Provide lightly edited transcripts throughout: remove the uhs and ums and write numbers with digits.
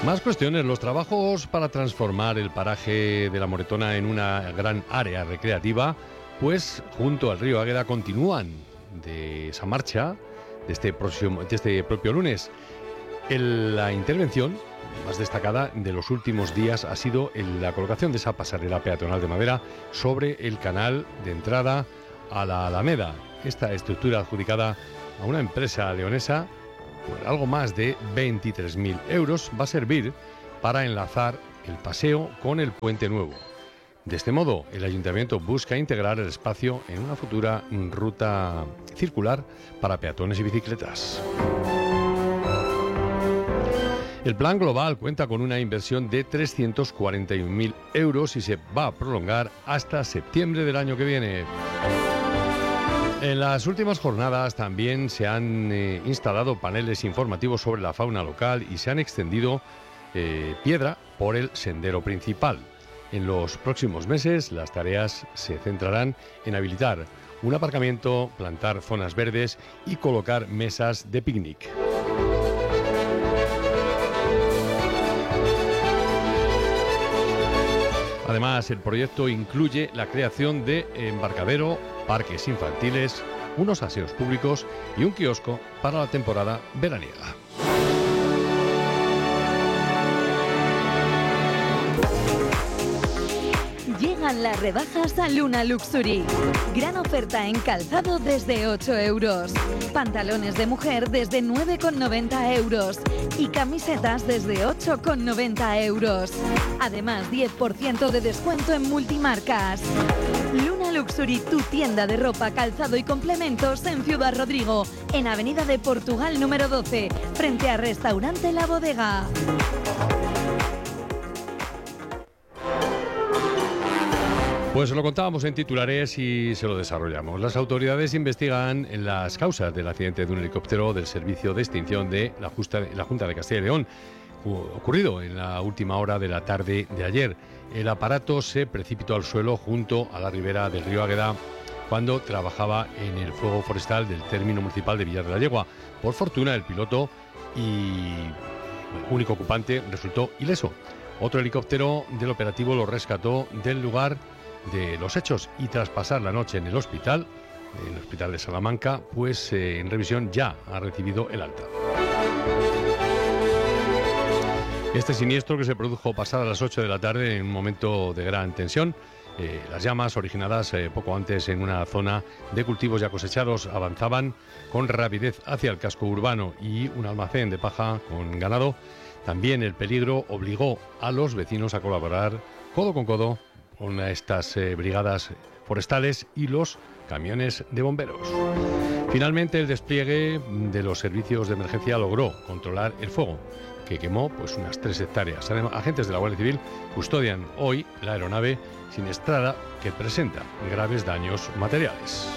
Más cuestiones. Los trabajos para transformar el paraje de la Moretona en una gran área recreativa, pues junto al río Águeda continúan de esa marcha de este propio lunes. La intervención más destacada de los últimos días ha sido la colocación de esa pasarela peatonal de madera sobre el canal de entrada a la Alameda. Esta estructura adjudicada a una empresa leonesa por algo más de 23.000 euros va a servir para enlazar el paseo con el Puente Nuevo. De este modo, el ayuntamiento busca integrar el espacio en una futura ruta circular para peatones y bicicletas. El plan global cuenta con una inversión de 341.000 euros y se va a prolongar hasta septiembre del año que viene. En las últimas jornadas también se han instalado paneles informativos sobre la fauna local y se han extendido piedra por el sendero principal. En los próximos meses las tareas se centrarán en habilitar un aparcamiento, plantar zonas verdes y colocar mesas de picnic. Además, el proyecto incluye la creación de embarcadero, parques infantiles, unos aseos públicos y un kiosco para la temporada veraniega. Llegan las rebajas a Luna Luxury. Gran oferta en calzado desde 8 euros. Pantalones de mujer desde 9,90 euros. Y camisetas desde 8,90 euros. Además, 10% de descuento en multimarcas. Luna Luxury, tu tienda de ropa, calzado y complementos en Ciudad Rodrigo, en Avenida de Portugal número 12, frente al restaurante La Bodega. Pues lo contábamos en titulares y se lo desarrollamos. Las autoridades investigan las causas del accidente de un helicóptero del Servicio de Extinción de la Junta de Castilla y León, ocurrido en la última hora de la tarde de ayer. El aparato se precipitó al suelo junto a la ribera del río Águeda cuando trabajaba en el fuego forestal del término municipal de Villar de la Yegua. Por fortuna, el piloto y único ocupante resultó ileso. Otro helicóptero del operativo lo rescató del lugar de los hechos y tras pasar la noche en el hospital de Salamanca, pues en revisión ya ha recibido el alta. Este siniestro, que se produjo pasadas las 8 de la tarde en un momento de gran tensión, las llamas originadas poco antes en una zona de cultivos ya cosechados avanzaban con rapidez hacia el casco urbano y un almacén de paja con ganado. También el peligro obligó a los vecinos a colaborar codo con codo con estas brigadas forestales y los camiones de bomberos. Finalmente, el despliegue de los servicios de emergencia logró controlar el fuego, que quemó pues unas 3 hectáreas. Además, agentes de la Guardia Civil custodian hoy la aeronave siniestrada que presenta graves daños materiales.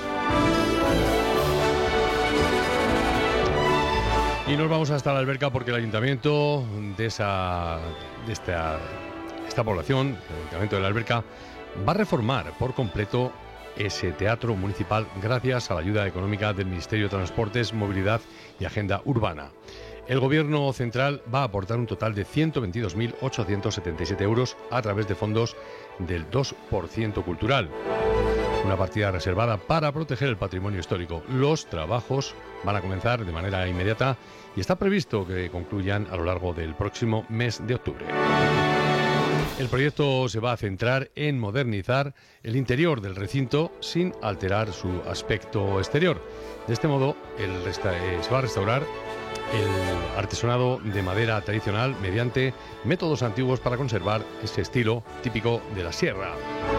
Y nos vamos hasta la Alberca porque el ayuntamiento de esta población, el ayuntamiento de la Alberca, va a reformar por completo ese teatro municipal gracias a la ayuda económica del Ministerio de Transportes, Movilidad y Agenda Urbana. El Gobierno central va a aportar un total de 122.877 euros a través de fondos del 2% cultural. Una partida reservada para proteger el patrimonio histórico. Los trabajos van a comenzar de manera inmediata y está previsto que concluyan a lo largo del próximo mes de octubre. El proyecto se va a centrar en modernizar el interior del recinto sin alterar su aspecto exterior. De este modo, se va a restaurar el artesonado de madera tradicional mediante métodos antiguos para conservar ese estilo típico de la sierra.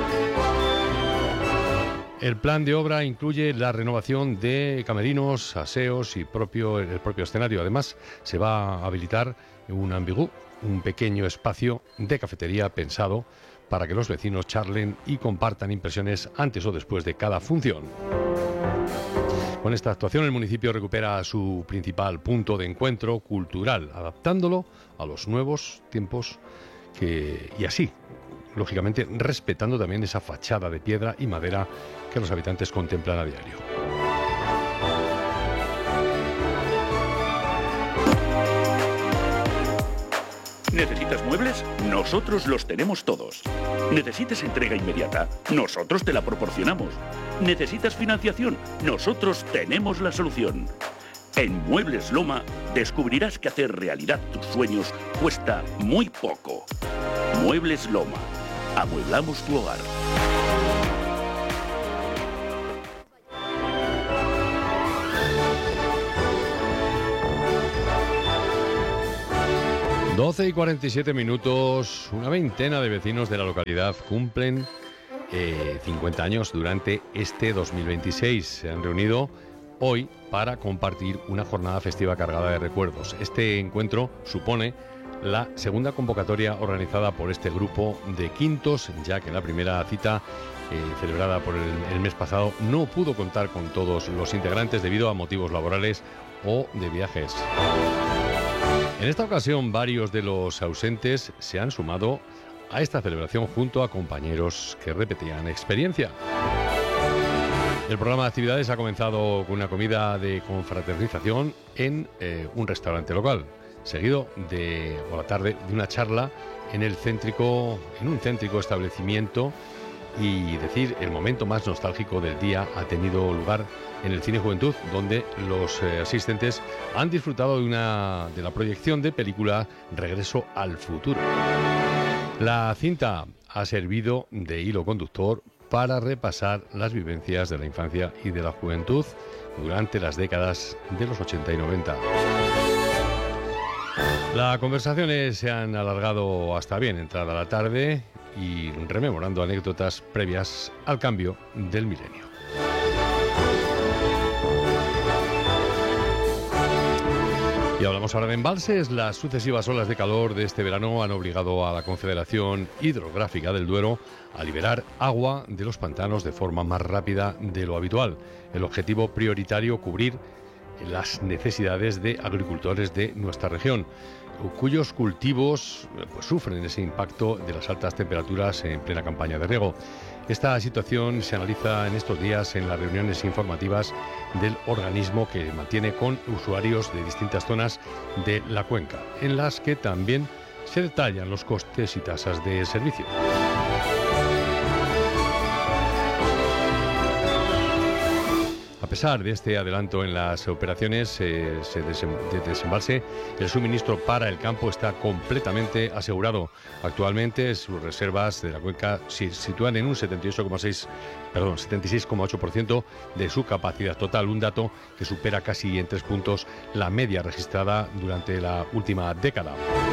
El plan de obra incluye la renovación de camerinos, aseos y el propio escenario. Además, se va a habilitar un ambigú, un pequeño espacio de cafetería pensado para que los vecinos charlen y compartan impresiones antes o después de cada función. Con esta actuación, el municipio recupera su principal punto de encuentro cultural, adaptándolo a los nuevos tiempos y así, lógicamente, respetando también esa fachada de piedra y madera que los habitantes contemplan a diario. ¿Necesitas muebles? Nosotros los tenemos todos. ¿Necesitas entrega inmediata? Nosotros te la proporcionamos. ¿Necesitas financiación? Nosotros tenemos la solución. En Muebles Loma descubrirás que hacer realidad tus sueños cuesta muy poco. Muebles Loma. Amueblamos tu hogar. Doce y 47 minutos, una veintena de vecinos de la localidad cumplen 50 años durante este 2026. Se han reunido hoy para compartir una jornada festiva cargada de recuerdos. Este encuentro supone la segunda convocatoria organizada por este grupo de quintos, ya que la primera cita celebrada por el mes pasado no pudo contar con todos los integrantes debido a motivos laborales o de viajes. En esta ocasión, varios de los ausentes se han sumado a esta celebración junto a compañeros que repetían experiencia. El programa de actividades ha comenzado con una comida de confraternización en un restaurante local, seguido por la tarde de una charla en un céntrico establecimiento. Y decir, el momento más nostálgico del día ha tenido lugar en el Cine Juventud, donde los asistentes han disfrutado de la proyección de película Regreso al Futuro. La cinta ha servido de hilo conductor para repasar las vivencias de la infancia y de la juventud durante las décadas de los 80 y 90. Las conversaciones se han alargado hasta bien entrada la tarde y rememorando anécdotas previas al cambio del milenio. Y hablamos ahora de embalses. Las sucesivas olas de calor de este verano han obligado a la Confederación Hidrográfica del Duero a liberar agua de los pantanos de forma más rápida de lo habitual. El objetivo prioritario, cubrir las necesidades de agricultores de nuestra región, cuyos cultivos sufren ese impacto de las altas temperaturas en plena campaña de riego. Esta situación se analiza en estos días en las reuniones informativas del organismo que mantiene con usuarios de distintas zonas de la cuenca, en las que también se detallan los costes y tasas de servicio. A pesar de este adelanto en las operaciones de desembalse, el suministro para el campo está completamente asegurado. Actualmente sus reservas de la cuenca se sitúan en un 76,8% de su capacidad total, un dato que supera casi en 3 puntos la media registrada durante la última década.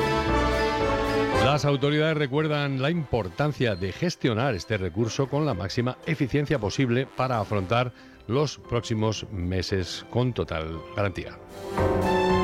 Las autoridades recuerdan la importancia de gestionar este recurso con la máxima eficiencia posible para afrontar los próximos meses con total garantía.